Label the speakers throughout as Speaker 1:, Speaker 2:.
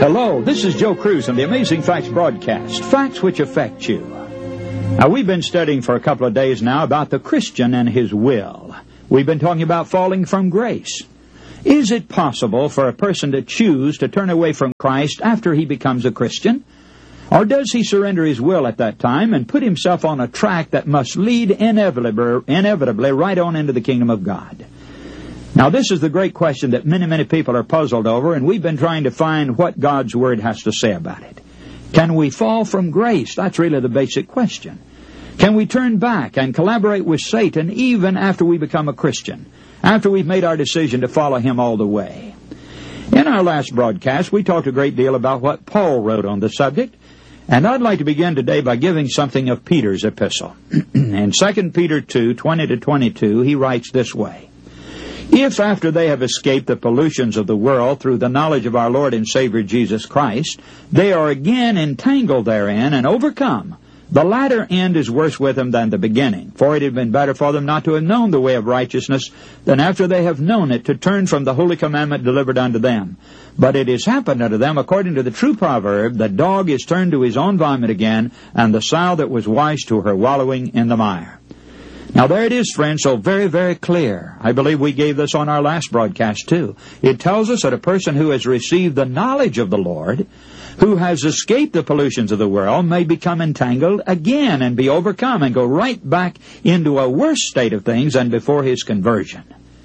Speaker 1: Hello, this is Joe Cruz on the Amazing Facts broadcast, facts which affect you. Now, we've been studying for a couple of days now about the Christian and his will. We've been talking about falling from grace. Is it possible for a person to choose to turn away from Christ after he becomes a Christian? Or does he surrender his will at that time and put himself on a track that must lead inevitably right on into the kingdom of God? Now, this is the great question that many people are puzzled over, and we've been trying to find what God's Word has to say about it. Can we fall from grace? That's really the basic question. Can we turn back and collaborate with Satan even after we become a Christian, after we've made our decision to follow him all the way? In our last broadcast, we talked a great deal about what Paul wrote on the subject, and I'd like to begin today by giving something of Peter's epistle. In 2 Peter 2:20-22, he writes this way: "If after they have escaped the pollutions of the world through the knowledge of our Lord and Savior Jesus Christ, they are again entangled therein and overcome, the latter end is worse with them than the beginning. For it had been better for them not to have known the way of righteousness than after they have known it to turn from the holy commandment delivered unto them. But it has happened unto them according to the true proverb, the dog is turned to his own vomit again, and the sow that was wise to her wallowing in the mire." Now there it is, friends, so very clear. I believe we gave this on our last broadcast too. It tells us that a person who has received the knowledge of the Lord, who has escaped the pollutions of the world, may become entangled again and be overcome and go right back into a worse state of things than before his conversion.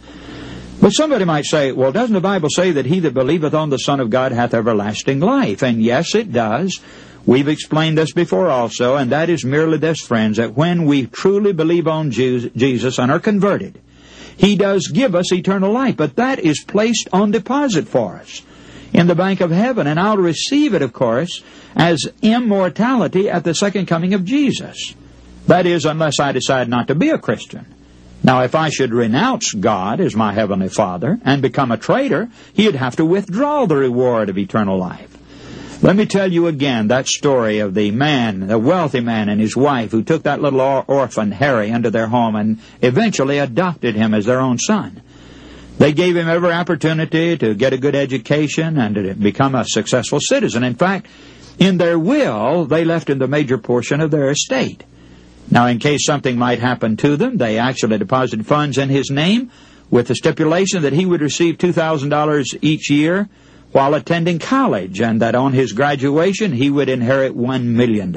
Speaker 1: But somebody might say, well, doesn't the Bible say that he that believeth on the Son of God hath everlasting life? And yes, it does. We've explained this before also, and that is merely this, friends, that when we truly believe on Jesus and are converted, he does give us eternal life, but that is placed on deposit for us in the bank of heaven, and I'll receive it, of course, as immortality at the second coming of Jesus. That is, unless I decide not to be a Christian. Now, if I should renounce God as my Heavenly Father and become a traitor, he'd have to withdraw the reward of eternal life. Let me tell you again that story of the wealthy man and his wife who took that little orphan Harry into their home and eventually adopted him as their own son. They gave him every opportunity to get a good education and to become a successful citizen. In fact, in their will, they left him the major portion of their estate. Now, in case something might happen to them, they actually deposited funds in his name with the stipulation that he would receive $2,000 each year while attending college, and that on his graduation he would inherit $1 million.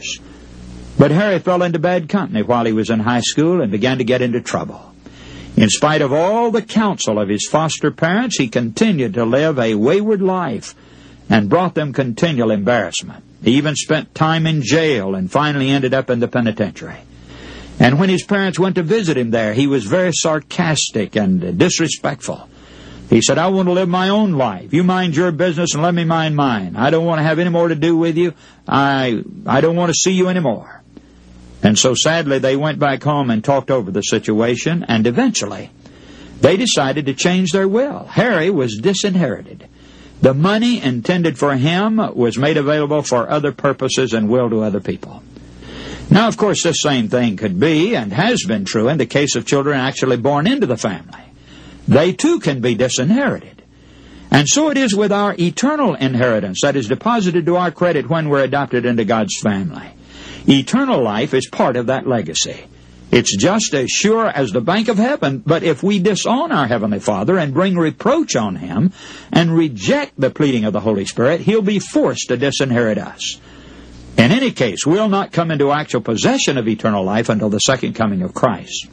Speaker 1: But Harry fell into bad company while he was in high school and began to get into trouble. In spite of all the counsel of his foster parents, he continued to live a wayward life and brought them continual embarrassment. He even spent time in jail and finally ended up in the penitentiary. And when his parents went to visit him there, he was very sarcastic and disrespectful. He said, "I want to live my own life. You mind your business and let me mind mine. I don't want to have any more to do with you. I don't want to see you anymore." And so sadly, they went back home and talked over the situation, and eventually they decided to change their will. Harry was disinherited. The money intended for him was made available for other purposes and will to other people. Now, of course, this same thing could be and has been true in the case of children actually born into the family. They too can be disinherited. And so it is with our eternal inheritance that is deposited to our credit when we're adopted into God's family. Eternal life is part of that legacy. It's just as sure as the bank of heaven, but if we disown our Heavenly Father and bring reproach on Him and reject the pleading of the Holy Spirit, He'll be forced to disinherit us. In any case, we'll not come into actual possession of eternal life until the second coming of Christ.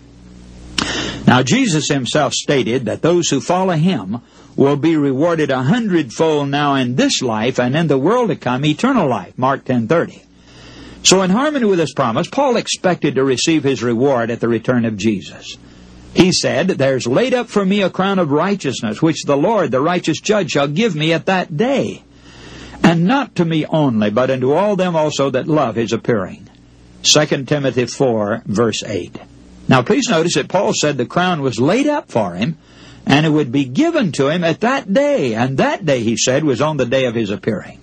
Speaker 1: Now, Jesus himself stated that those who follow him will be rewarded 100-fold now in this life, and in the world to come, eternal life. Mark 10:30. So in harmony with this promise, Paul expected to receive his reward at the return of Jesus. He said, "There's laid up for me a crown of righteousness, which the Lord, the righteous judge, shall give me at that day. And not to me only, but unto all them also that love his appearing." 2 Timothy 4, verse 8. Now, please notice that Paul said the crown was laid up for him, and it would be given to him at that day. And that day, he said, was on the day of his appearing.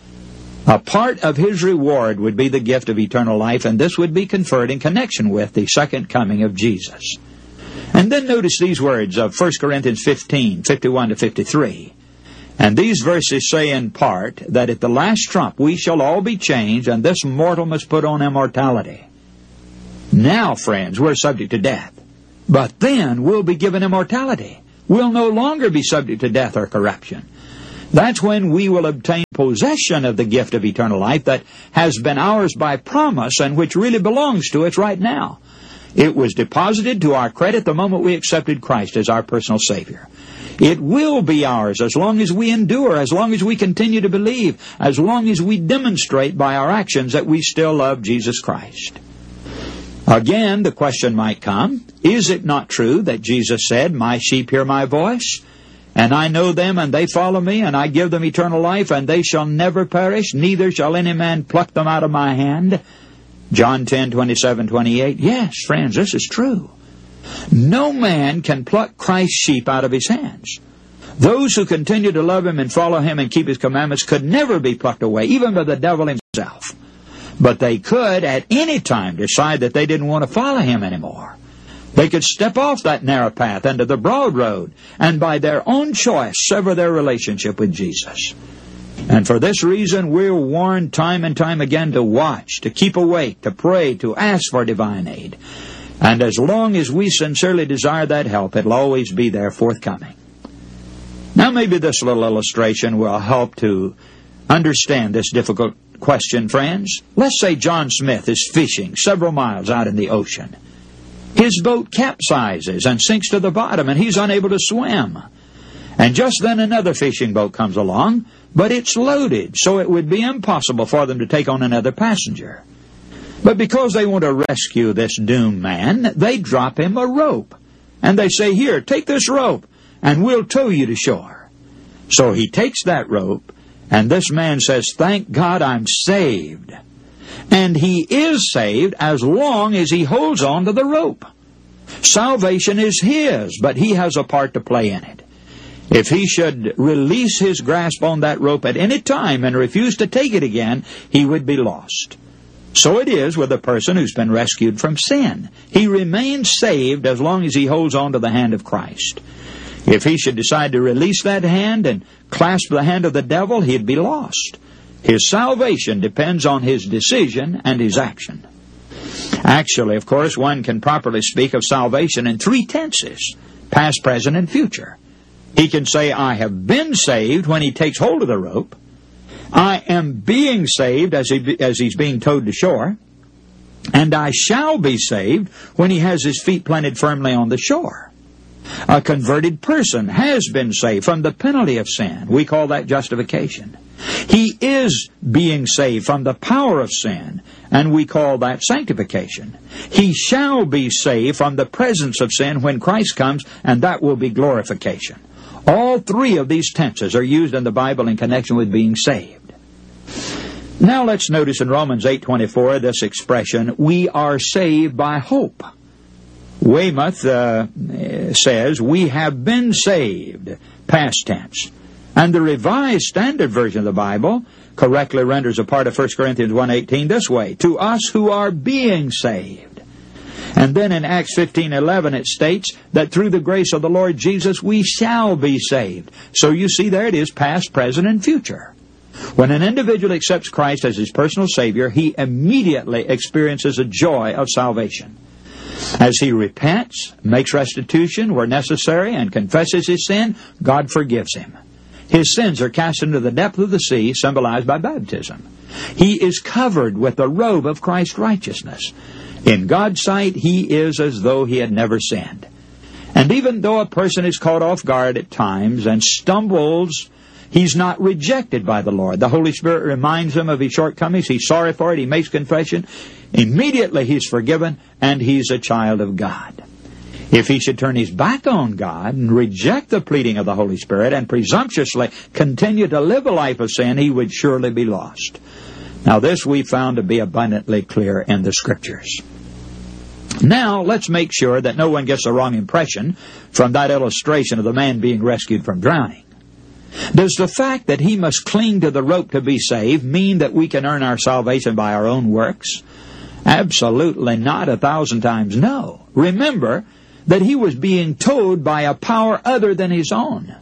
Speaker 1: A part of his reward would be the gift of eternal life, and this would be conferred in connection with the second coming of Jesus. And then notice these words of 1 Corinthians 15, 51-53. And these verses say in part that at the last trump we shall all be changed, and this mortal must put on immortality. Now, friends, we're subject to death. But then we'll be given immortality. We'll no longer be subject to death or corruption. That's when we will obtain possession of the gift of eternal life that has been ours by promise and which really belongs to us right now. It was deposited to our credit the moment we accepted Christ as our personal Savior. It will be ours as long as we endure, as long as we continue to believe, as long as we demonstrate by our actions that we still love Jesus Christ. Again, the question might come, is it not true that Jesus said, "My sheep hear my voice, and I know them, and they follow me, and I give them eternal life, and they shall never perish, neither shall any man pluck them out of my hand"? John 10:27-28. Yes, friends, this is true. No man can pluck Christ's sheep out of his hands. Those who continue to love him and follow him and keep his commandments could never be plucked away, even by the devil himself. But they could at any time decide that they didn't want to follow him anymore. They could step off that narrow path into the broad road and by their own choice sever their relationship with Jesus. And for this reason we're warned time and time again to watch, to keep awake, to pray, to ask for divine aid. And as long as we sincerely desire that help, it'll always be there forthcoming. Now maybe this little illustration will help to understand this difficult question, friends. Let's say John Smith is fishing several miles out in the ocean. His boat capsizes and sinks to the bottom, and he's unable to swim. And just then another fishing boat comes along, but it's loaded, so it would be impossible for them to take on another passenger. But because they want to rescue this doomed man, they drop him a rope. And they say, "Here, take this rope, and we'll tow you to shore." So he takes that rope, and this man says, "Thank God I'm saved." And he is saved as long as he holds on to the rope. Salvation is his, but he has a part to play in it. If he should release his grasp on that rope at any time and refuse to take it again, he would be lost. So it is with a person who's been rescued from sin. He remains saved as long as he holds on to the hand of Christ. If he should decide to release that hand and clasp the hand of the devil, he'd be lost. His salvation depends on his decision and his action. Actually, of course, one can properly speak of salvation in three tenses: past, present, and future. He can say, "I have been saved" when he takes hold of the rope. "I am being saved" as he's being towed to shore. And "I shall be saved" when he has his feet planted firmly on the shore. A converted person has been saved from the penalty of sin. We call that justification. He is being saved from the power of sin, and we call that sanctification. He shall be saved from the presence of sin when Christ comes, and that will be glorification. All three of these tenses are used in the Bible in connection with being saved. Now let's notice in Romans 8:24 this expression, "We are saved by hope." Weymouth says, "We have been saved," past tense. And the Revised Standard Version of the Bible correctly renders a part of 1 Corinthians 1:18 this way, "To us who are being saved." And then in Acts 15:11 it states that through the grace of the Lord Jesus we shall be saved. So you see there it is, past, present, and future. When an individual accepts Christ as his personal Savior, he immediately experiences a joy of salvation. As he repents, makes restitution where necessary, and confesses his sin, God forgives him. His sins are cast into the depth of the sea, symbolized by baptism. He is covered with the robe of Christ's righteousness. In God's sight, he is as though he had never sinned. And even though a person is caught off guard at times and stumbles, he's not rejected by the Lord. The Holy Spirit reminds him of his shortcomings. He's sorry for it. He makes confession. Immediately he's forgiven, and he's a child of God. If he should turn his back on God and reject the pleading of the Holy Spirit and presumptuously continue to live a life of sin, he would surely be lost. Now this we found to be abundantly clear in the Scriptures. Now let's make sure that no one gets the wrong impression from that illustration of the man being rescued from drowning. Does the fact that he must cling to the rope to be saved mean that we can earn our salvation by our own works? Absolutely not, 1,000 times no. Remember that he was being towed by a power other than his own.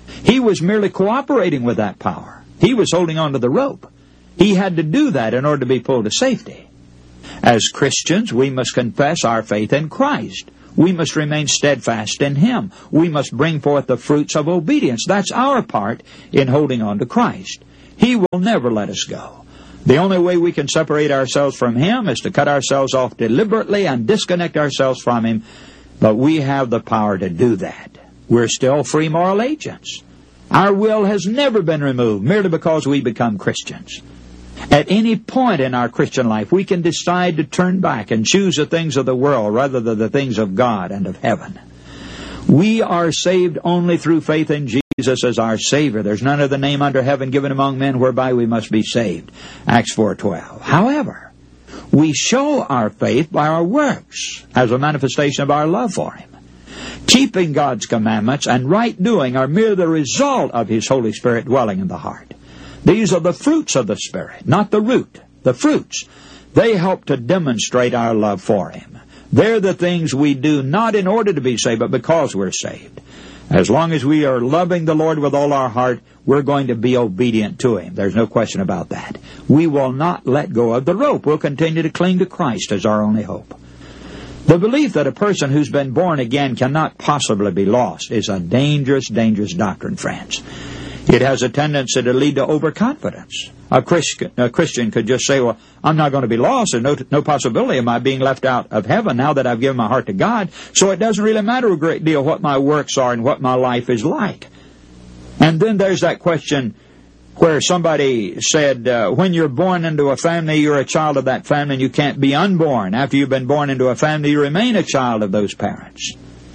Speaker 1: He was merely cooperating with that power. He was holding on to the rope. He had to do that in order to be pulled to safety. As Christians, we must confess our faith in Christ. We must remain steadfast in Him. We must bring forth the fruits of obedience. That's our part in holding on to Christ. He will never let us go. The only way we can separate ourselves from Him is to cut ourselves off deliberately and disconnect ourselves from Him. But we have the power to do that. We're still free moral agents. Our will has never been removed merely because we become Christians. At any point in our Christian life, we can decide to turn back and choose the things of the world rather than the things of God and of heaven. We are saved only through faith in Jesus as our Savior. There's none other name under heaven given among men whereby we must be saved. Acts 4:12. However, we show our faith by our works as a manifestation of our love for Him. Keeping God's commandments and right doing are mere the result of His Holy Spirit dwelling in the heart. These are the fruits of the Spirit, not the root. The fruits. They help to demonstrate our love for Him. They're the things we do not in order to be saved, but because we're saved. As long as we are loving the Lord with all our heart, we're going to be obedient to Him. There's no question about that. We will not let go of the rope. We'll continue to cling to Christ as our only hope. The belief that a person who's been born again cannot possibly be lost is a dangerous, dangerous doctrine, friends. It has a tendency to lead to overconfidence. A Christian could just say, well, I'm not going to be lost. There's no possibility of my being left out of heaven now that I've given my heart to God, so it doesn't really matter a great deal what my works are and what my life is like. And then there's that question where somebody said, when you're born into a family, you're a child of that family and you can't be unborn. After you've been born into a family, you remain a child of those parents.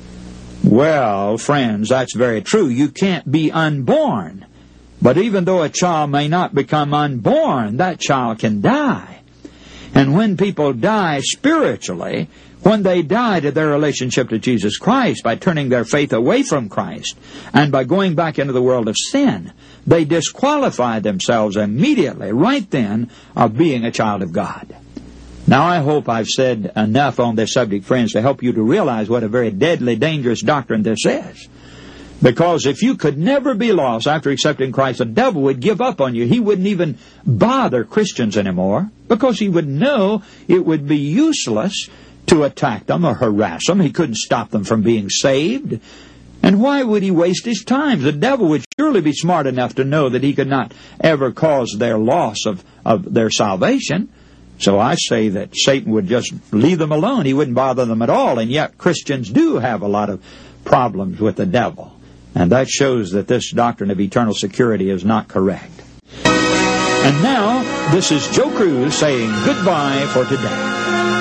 Speaker 1: Well, friends, that's very true. You can't be unborn. But even though a child may not become unborn, that child can die. And when people die spiritually, when they die to their relationship to Jesus Christ by turning their faith away from Christ and by going back into the world of sin, they disqualify themselves immediately, right then, of being a child of God. Now, I hope I've said enough on this subject, friends, to help you to realize what a very deadly, dangerous doctrine this is. Because if you could never be lost after accepting Christ, the devil would give up on you. He wouldn't even bother Christians anymore because he would know it would be useless to attack them or harass them. He couldn't stop them from being saved. And why would he waste his time? The devil would surely be smart enough to know that he could not ever cause their loss of their salvation. So I say that Satan would just leave them alone. He wouldn't bother them at all. And yet Christians do have a lot of problems with the devil. And that shows that this doctrine of eternal security is not correct. And now, this is Joe Cruz saying goodbye for today.